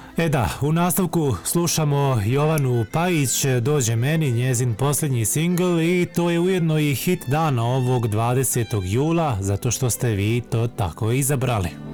Da, u nastavku slušamo Jovanu Pajić, Dođe meni, njezin posljednji singl, i to je ujedno i hit dana ovog 20. jula, zato što ste vi to tako izabrali.